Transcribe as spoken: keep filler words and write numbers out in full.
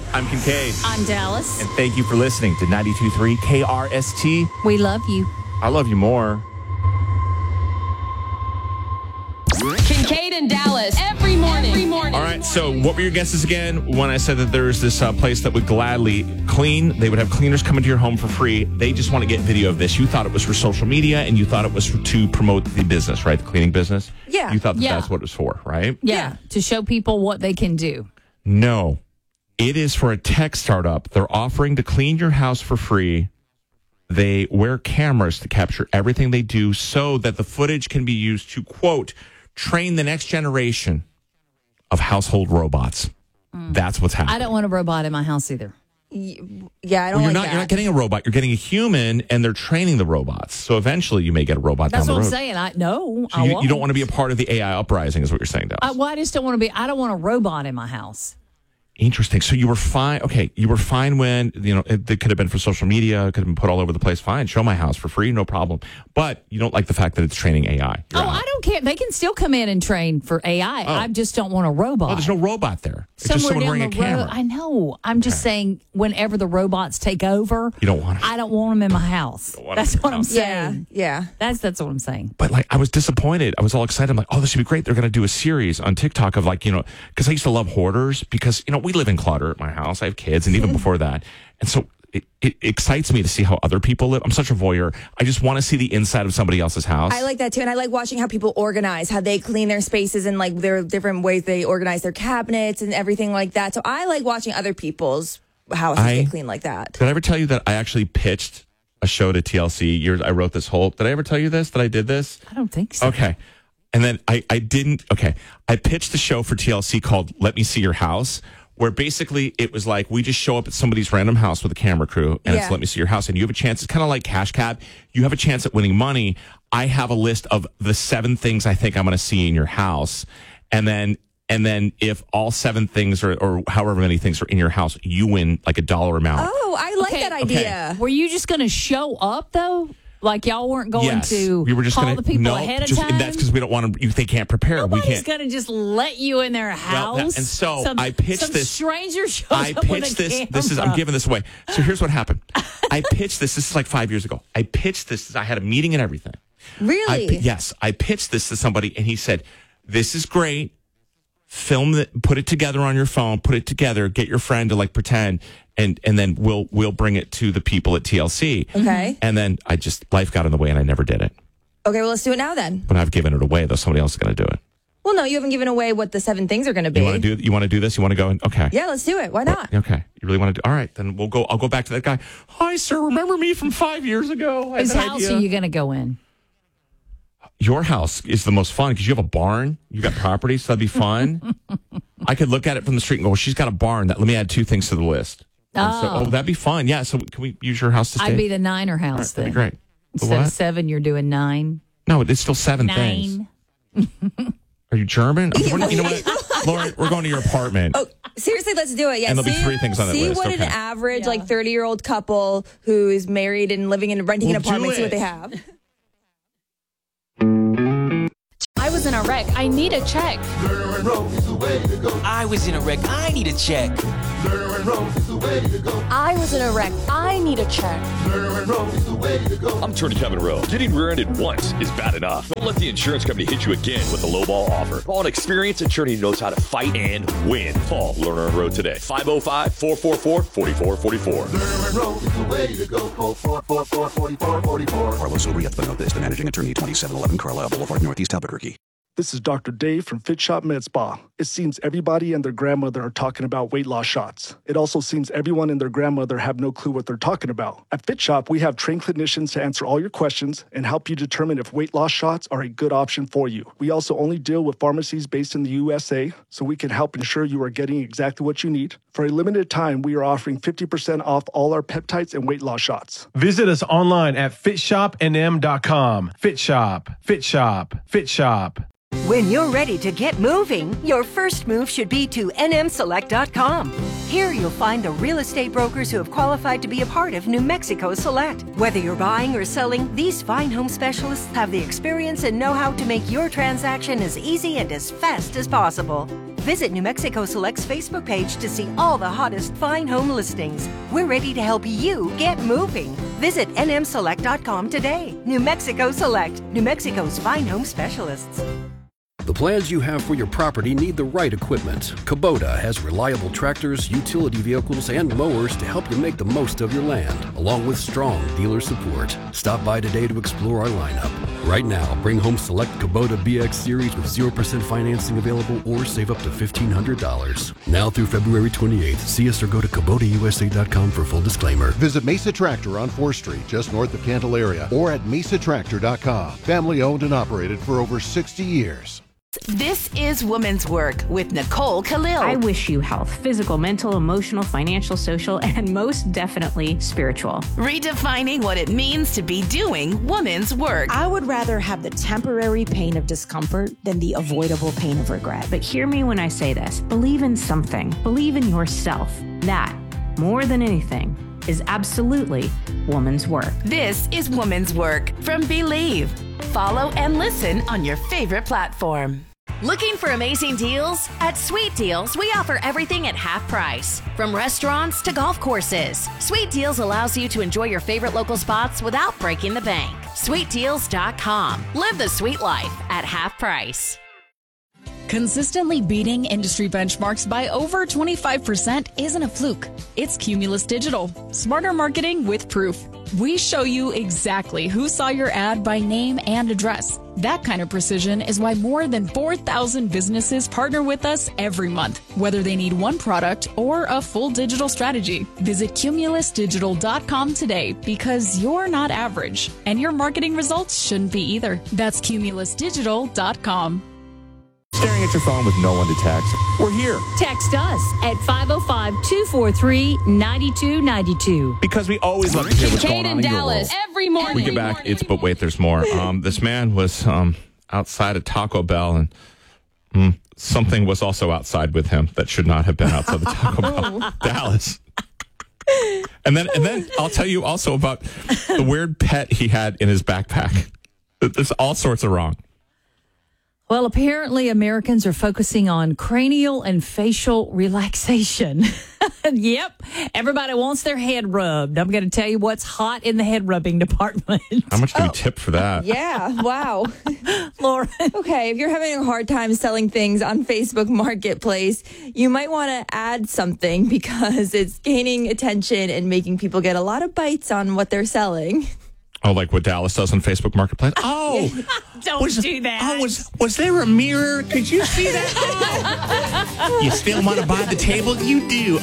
I'm Kincaid. I'm Dallas. And thank you for listening to ninety-two point three K R S T. We love you. I love you more. Kincaid and Dallas every morning. Every morning. All right, so what were your guesses again when I said that there's this uh, place that would gladly clean? They would have cleaners come into your home for free. They just want to get video of this. You thought it was for social media, and you thought it was for, to promote the business, right? The cleaning business? Yeah. You thought that Yeah. that's what it was for, right? Yeah, Yeah. to show people what they can do. No. It is for a tech startup. They're offering to clean your house for free. They wear cameras to capture everything they do so that the footage can be used to, quote, train the next generation of household robots. Mm. That's what's happening. I don't want a robot in my house either. Yeah, I don't well, you're like not, that. You're not getting a robot. You're getting a human, and they're training the robots. So eventually you may get a robot That's down what the I'm road. saying. I no, So I you, won't. you don't want to be a part of the A I uprising is what you're saying, Dallas. I, well, I just don't want to be. I don't want a robot in my house. Interesting. So you were fine. Okay, you were fine when, you know, it, it could have been for social media. It could have been put all over the place. Fine. Show my house for free. No problem. But you don't like the fact that it's training A I. You're oh, out. I don't care. They can still come in and train for A I. Oh. I just don't want a robot. Oh, there's no robot there. It's just Somewhere someone down wearing the a camera. road. I know. I'm just saying, whenever the robots take over, You don't want 'em. I don't want them in my house. want 'em That's in your what I'm house. Yeah, saying. yeah. That's that's what I'm saying. But like, I was disappointed. I was all excited. I'm like, oh, this should be great. They're going to do a series on TikTok of like, you know, because I used to love hoarders because, you know, we live in clutter at my house. I have kids, and even before that. And so it, it excites me to see how other people live. I'm such a voyeur. I just want to see the inside of somebody else's house. I like that too. And I like watching how people organize, how they clean their spaces and like their different ways they organize their cabinets and everything like that. So I like watching other people's houses I- get cleaned like that. Did I ever tell you that I actually pitched a show to T L C? Years I wrote this whole. Did I ever tell you this? That I did this? I don't think so. Okay. And then I, I didn't. Okay. I pitched a show for T L C called Let Me See Your House, where basically it was like we just show up at somebody's random house with a camera crew and Yeah. it's Let Me See Your House. And you have a chance. It's kind of like Cash Cab. You have a chance at winning money. I have a list of the seven things I think I'm going to see in your house. And then, and then if all seven things are, or however many things are in your house, you win like a dollar amount. Oh, I like Okay, that idea. Were you just going to show up though? Like y'all weren't going Yes. to we were just call gonna, the people no, ahead of just, time? That's because we don't want to. You, they can't prepare. Nobody's we can't. going to just let you in their house. Well, that- and so some, I pitched some this- stranger shows I up with pitched a this. This is. I'm camera. giving this away. So here's what happened. I pitched this. This is like five years ago. I pitched this. I had a meeting and everything. I, Really? pi- yes, I pitched this to somebody, and he said, "This is great. Film it. Put it together on your phone. Put it together. Get your friend to like pretend, and and then we'll we'll bring it to the people at T L C." Okay. And then I just life got in the way, and I never did it. Okay, well, let's do it now then. But I've given it away, though. Somebody else is going to do it. Well, no, you haven't given away what the seven things are going to be. You want to do? You want to do this? You want to go? And, okay. Yeah, let's do it. Why not? Okay. You really want to do? All right, then we'll go. I'll go back to that guy. Hi, sir. Remember me from five years ago? I Whose had an house idea." are you going to go in? Your house is the most fun because you have a barn. You got property, so that'd be fun. I could look at it from the street and go, well, she's got a barn. That let me add two things to the list. And so, Oh. oh, that'd be fun. Yeah. So can we use your house to stay? I'd be the Niner All right, house that'd then. be great. The Instead what? of seven, you're doing nine. No, it's still seven things. Nine. Are you German? Okay, we're- you know what, Lauren? We're going to your apartment. Oh, seriously, let's do it. Yeah, And there'll be see, three things on that see list, what okay. an average, Yeah. like thirty-year-old couple who is married and living in renting We'll an apartment, do see what it. they have. I was in a wreck. I need a check. I was in a wreck. I need a check. I was in a wreck. I need a check. I'm Attorney Kevin Rowe. Getting rear-ended once is bad enough. Don't let the insurance company hit you again with a lowball offer. Call an experienced attorney who knows how to fight and win. Call Lerner and Rowe today. five oh five, four four four, four four four four. Carlos O'Riet, the notice, the managing attorney, twenty-seven eleven Carlisle Boulevard, Northeast Albuquerque. This is Doctor Dave from Fit Shop Med Spa. It seems everybody and their grandmother are talking about weight loss shots. It also seems everyone and their grandmother have no clue what they're talking about. At Fit Shop, we have trained clinicians to answer all your questions and help you determine if weight loss shots are a good option for you. We also only deal with pharmacies based in the U S A, so we can help ensure you are getting exactly what you need. For a limited time, we are offering fifty percent off all our peptides and weight loss shots. Visit us online at fit shop n m dot com. Fit Shop, Fit Shop, Fit Shop. When you're ready to get moving, your first move should be to n m select dot com. Here you'll find the real estate brokers who have qualified to be a part of New Mexico Select. Whether you're buying or selling, these fine home specialists have the experience and know-how to make your transaction as easy and as fast as possible. Visit New Mexico Select's Facebook page to see all the hottest fine home listings. We're ready to help you get moving. Visit N M select dot com today. New Mexico Select, New Mexico's fine home specialists. The plans you have for your property need the right equipment. Kubota has reliable tractors, utility vehicles, and mowers to help you make the most of your land, along with strong dealer support. Stop by today to explore our lineup. Right now, bring home select Kubota B X Series with zero percent financing available or save up to fifteen hundred dollars. Now through February twenty-eighth, see us or go to Kubota U S A dot com for full disclaimer. Visit Mesa Tractor on fourth Street, just north of Candelaria, or at mesa tractor dot com. Family owned and operated for over sixty years. This is Woman's Work with Nicole Khalil. I wish you health, physical, mental, emotional, financial, social, and most definitely spiritual. Redefining what it means to be doing woman's work. I would rather have the temporary pain of discomfort than the avoidable pain of regret. But hear me when I say this. Believe in something. Believe in yourself. That, more than anything, is absolutely woman's work. This is Woman's Work from Believe. Follow and listen on your favorite platform. Looking for amazing deals? At Sweet Deals, we offer everything at half price. From restaurants to golf courses, Sweet Deals allows you to enjoy your favorite local spots without breaking the bank. sweet deals dot com. Live the sweet life at half price. Consistently beating industry benchmarks by over twenty-five percent isn't a fluke. It's Cumulus Digital. Smarter marketing with proof. We show you exactly who saw your ad by name and address. That kind of precision is why more than four thousand businesses partner with us every month, whether they need one product or a full digital strategy. Visit cumulus digital dot com today because you're not average, and your marketing results shouldn't be either. That's cumulus digital dot com. Staring at your phone with no one to text. We're here. Text us at five oh five, two four three, nine two nine two. Because we always love to hear what's going Kate on in in your Dallas world. every morning. We get back, it's But Wait, There's More. Um, this man was um, outside of Taco Bell, and mm, something was also outside with him that should not have been outside the Taco Bell. Dallas. And then, and then I'll tell you also about the weird pet he had in his backpack. There's all sorts of wrong. Well, apparently Americans are focusing on cranial and facial relaxation. Yep. Everybody wants their head rubbed. I'm going to tell you what's hot in the head rubbing department. How much do we tip for that? Yeah. Wow. Lauren. Okay. If you're having a hard time selling things on Facebook Marketplace, you might want to add something because it's gaining attention and making people get a lot of bites on what they're selling. Oh, like what Dallas does on Facebook Marketplace? Oh, don't was, do that. Oh, was was there a mirror? Could you see that? Oh. You still want to buy the table? You do.